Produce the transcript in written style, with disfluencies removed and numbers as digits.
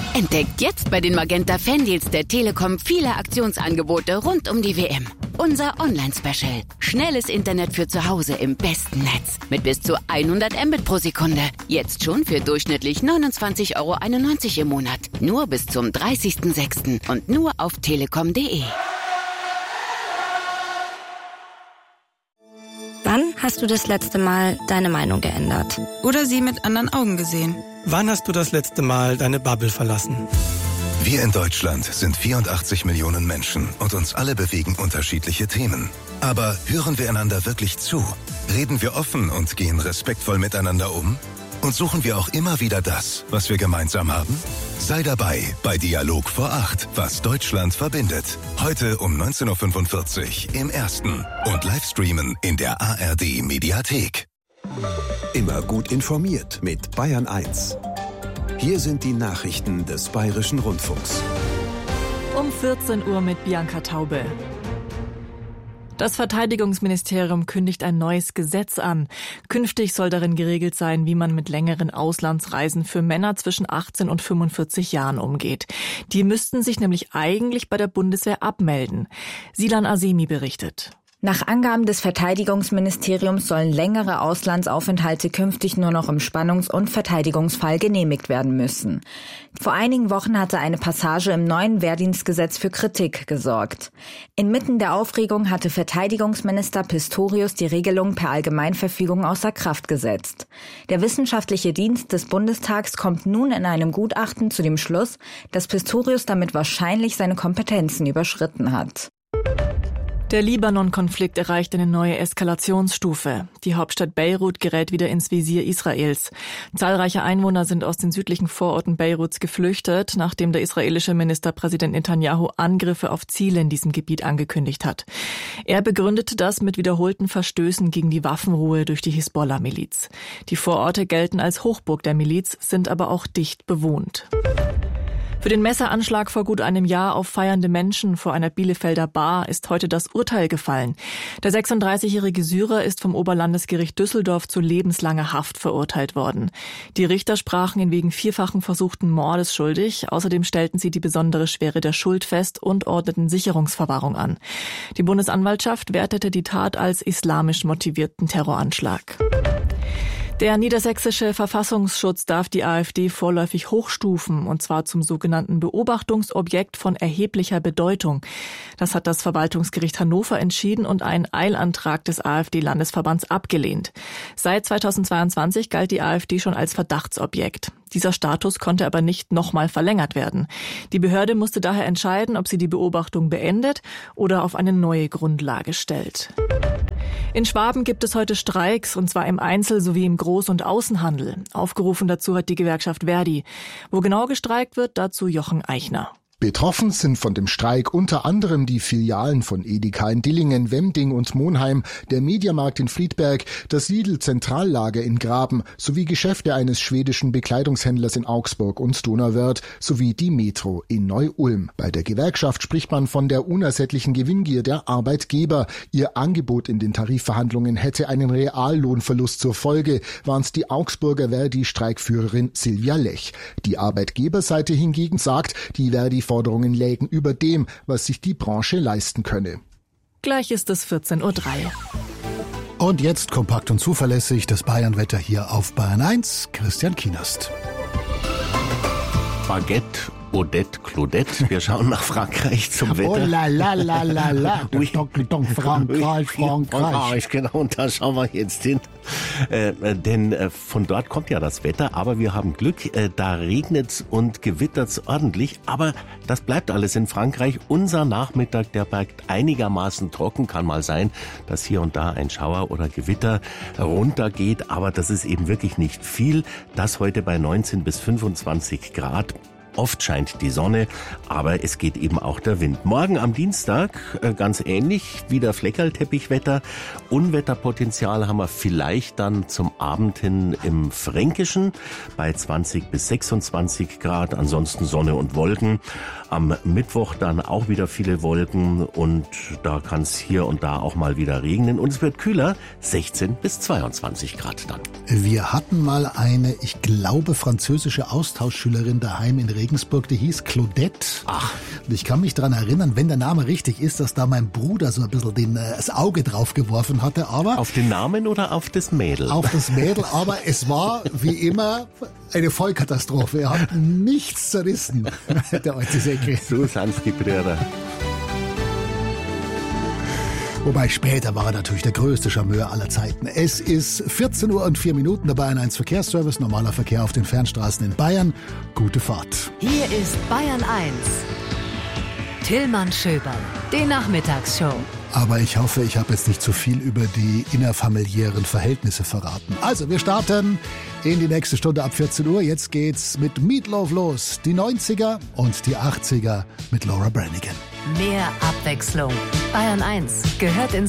Entdeckt jetzt bei den Magenta Fandeals der Telekom viele Aktionsangebote rund um die WM. Unser Online-Special. Schnelles Internet für zu Hause im besten Netz. Mit bis zu 100 Mbit pro Sekunde. Jetzt schon für durchschnittlich 29,91 € im Monat. Nur bis zum 30.06. und nur auf telekom.de. Wann hast du das letzte Mal deine Meinung geändert? Oder sie mit anderen Augen gesehen? Wann hast du das letzte Mal deine Bubble verlassen? Wir in Deutschland sind 84 Millionen Menschen und uns alle bewegen unterschiedliche Themen. Aber hören wir einander wirklich zu? Reden wir offen und gehen respektvoll miteinander um? Und suchen wir auch immer wieder das, was wir gemeinsam haben? Sei dabei bei Dialog vor 8, was Deutschland verbindet. Heute um 19:45 Uhr im Ersten und Livestreamen in der ARD Mediathek. Immer gut informiert mit Bayern 1. Hier sind die Nachrichten des Bayerischen Rundfunks. Um 14 Uhr mit Bianca Taube. Das Verteidigungsministerium kündigt ein neues Gesetz an. Künftig soll darin geregelt sein, wie man mit längeren Auslandsreisen für Männer zwischen 18 und 45 Jahren umgeht. Die müssten sich nämlich eigentlich bei der Bundeswehr abmelden. Silan Azemi berichtet. Nach Angaben des Verteidigungsministeriums sollen längere Auslandsaufenthalte künftig nur noch im Spannungs- und Verteidigungsfall genehmigt werden müssen. Vor einigen Wochen hatte eine Passage im neuen Wehrdienstgesetz für Kritik gesorgt. Inmitten der Aufregung hatte Verteidigungsminister Pistorius die Regelung per Allgemeinverfügung außer Kraft gesetzt. Der wissenschaftliche Dienst des Bundestags kommt nun in einem Gutachten zu dem Schluss, dass Pistorius damit wahrscheinlich seine Kompetenzen überschritten hat. Der Libanon-Konflikt erreicht eine neue Eskalationsstufe. Die Hauptstadt Beirut gerät wieder ins Visier Israels. Zahlreiche Einwohner sind aus den südlichen Vororten Beiruts geflüchtet, nachdem der israelische Ministerpräsident Netanyahu Angriffe auf Ziele in diesem Gebiet angekündigt hat. Er begründete das mit wiederholten Verstößen gegen die Waffenruhe durch die Hisbollah-Miliz. Die Vororte gelten als Hochburg der Miliz, sind aber auch dicht bewohnt. Für den Messeranschlag vor gut einem Jahr auf feiernde Menschen vor einer Bielefelder Bar ist heute das Urteil gefallen. Der 36-jährige Syrer ist vom Oberlandesgericht Düsseldorf zu lebenslanger Haft verurteilt worden. Die Richter sprachen ihn wegen vierfachen versuchten Mordes schuldig. Außerdem stellten sie die besondere Schwere der Schuld fest und ordneten Sicherungsverwahrung an. Die Bundesanwaltschaft wertete die Tat als islamisch motivierten Terroranschlag. Der niedersächsische Verfassungsschutz darf die AfD vorläufig hochstufen, und zwar zum sogenannten Beobachtungsobjekt von erheblicher Bedeutung. Das hat das Verwaltungsgericht Hannover entschieden und einen Eilantrag des AfD-Landesverbands abgelehnt. Seit 2022 galt die AfD schon als Verdachtsobjekt. Dieser Status konnte aber nicht nochmal verlängert werden. Die Behörde musste daher entscheiden, ob sie die Beobachtung beendet oder auf eine neue Grundlage stellt. In Schwaben gibt es heute Streiks, und zwar im Einzel- sowie im Groß- und Außenhandel. Aufgerufen dazu hat die Gewerkschaft Verdi. Wo genau gestreikt wird, dazu Jochen Eichner. Betroffen sind von dem Streik unter anderem die Filialen von Edeka in Dillingen, Wemding und Monheim, der Mediamarkt in Friedberg, das Lidl-Zentrallager in Graben sowie Geschäfte eines schwedischen Bekleidungshändlers in Augsburg und Donauwörth sowie die Metro in Neu-Ulm. Bei der Gewerkschaft spricht man von der unersättlichen Gewinngier der Arbeitgeber. Ihr Angebot in den Tarifverhandlungen hätte einen Reallohnverlust zur Folge, warnt die Augsburger Verdi-Streikführerin Silvia Lech. Die Arbeitgeberseite hingegen sagt, die Verdi-Forderungen lägen über dem, was sich die Branche leisten könne. Gleich ist es 14:03 Uhr. Und jetzt kompakt und zuverlässig das Bayernwetter hier auf Bayern 1. Christian Kienast. Baguette, Odette, Claudette. Wir schauen nach Frankreich zum Wetter. Oh la la la la la. Frankreich. Genau, und da schauen wir jetzt hin. Denn von dort kommt ja das Wetter, aber wir haben Glück, da regnet's und gewittert's ordentlich, aber das bleibt alles in Frankreich. Unser Nachmittag, der bleibt einigermaßen trocken, kann mal sein, dass hier und da ein Schauer oder Gewitter runtergeht, aber das ist eben wirklich nicht viel. Das heute bei 19 bis 25 Grad. Oft scheint die Sonne, aber es geht eben auch der Wind. Morgen am Dienstag ganz ähnlich, wieder Fleckerlteppichwetter. Unwetterpotenzial haben wir vielleicht dann zum Abend hin im Fränkischen bei 20 bis 26 Grad. Ansonsten Sonne und Wolken. Am Mittwoch dann auch wieder viele Wolken und da kann es hier und da auch mal wieder regnen. Und es wird kühler, 16 bis 22 Grad dann. Wir hatten mal eine, ich glaube, französische Austauschschülerin daheim in Regensburg. Regensburg, die hieß Claudette. Ach. Und ich kann mich daran erinnern, wenn der Name richtig ist, dass da mein Bruder so ein bisschen das Auge drauf geworfen hatte. Aber auf den Namen oder auf das Mädel? Auf das Mädel, aber es war wie immer eine Vollkatastrophe. Er hat nichts zerrissen, der alte Säckel. So sind's die Brüder. Wobei später war er natürlich der größte Charmeur aller Zeiten. Es ist 14 Uhr und 4 Minuten, der Bayern 1 Verkehrsservice, normaler Verkehr auf den Fernstraßen in Bayern. Gute Fahrt. Hier ist Bayern 1. Tillmann Schöberl, die Nachmittagsshow. Aber ich hoffe, ich habe jetzt nicht zu viel über die innerfamiliären Verhältnisse verraten. Also, wir starten in die nächste Stunde ab 14 Uhr. Jetzt geht's mit Meatloaf los. Die 90er und die 80er mit Laura Branigan. Mehr Abwechslung. Bayern 1 gehört ins